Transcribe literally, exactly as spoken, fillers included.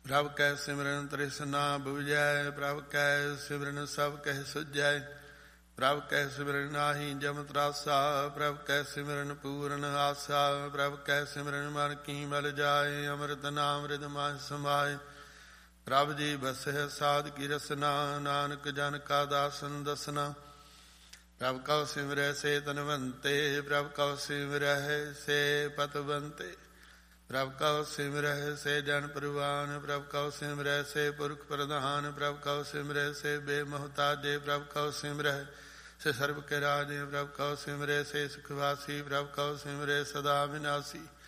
ਪ੍ਰਭ ਕੈ ਸਿਮਰਨ ਤ੍ਰਿਸ਼ਨਾ ਬੁਝੈ, ਪ੍ਰਭ ਕੈ ਸਿਮਰਨ ਸਭ ਕਹਿ ਸੁਝੈ। ਪ੍ਰਭ ਕੈ ਸਿਮਰਨ ਨਾਹੀ ਜਮ ਤਰਾਸਾ, ਪ੍ਰਭ ਕੈ ਸਿਮਰਨ ਪੂਰਨ ਆਸਾ। ਪ੍ਰਭ ਕੈ ਸਿਮਰਨ ਮਨ ਕੀ ਮਲ ਜਾਏ, ਅੰਮ੍ਰਿਤ ਨਾਮ ਰਿਦ ਮਨ ਸਮਾਏ। ਪ੍ਰਭ ਜੀ ਬਸਹਿ ਸਾਧ ਕੀ ਰਸਨਾ, ਨਾਨਕ ਜਨ ਕਾ ਦਾਸਨ ਦਸਨਾ। ਪ੍ਰਭ ਕਉ ਸਿਮਰੈ ਸੇ ਤਨਵੰਤੇ, ਪ੍ਰਭ ਕਉ ਸਿਮਰੈ ਸੇ ਪਤਵੰਤੇ। ਪ੍ਰਭ ਕਉ ਸਿਮਰੈ ਸੇ ਜਨ ਪਰਵਾਨ, ਪ੍ਰਭ ਕਉ ਸਿਮਰੈ ਸੇ ਪੁਰਖ ਪ੍ਰਧਾਨ। ਪ੍ਰਭ ਕਉ ਸਿਮਰੈ ਸੇ ਬੇਮੁਹਤਾਜੇ, ਪ੍ਰਭ ਕਉ ਸਿਮਰੈ ਸੇ ਸਰਬ ਕੇ ਰਾਜੇ। ਪ੍ਰਭ ਕਉ ਸਿਮਰੈ ਸੇ ਸੁਖਵਾਸੀ, ਪ੍ਰਭ ਕਉ ਸਿਮਰੈ ਸਦਾ ਵਿਨਾਸੀ।